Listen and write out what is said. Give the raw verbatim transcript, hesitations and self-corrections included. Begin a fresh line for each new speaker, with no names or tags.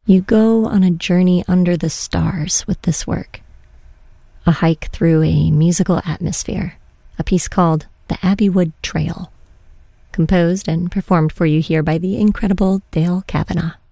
You go on a journey under the stars with this work. A hike through a musical atmosphere, a piece called The Abbeywood Trail, composed and performed for you here by the incredible Dale Kavanaugh.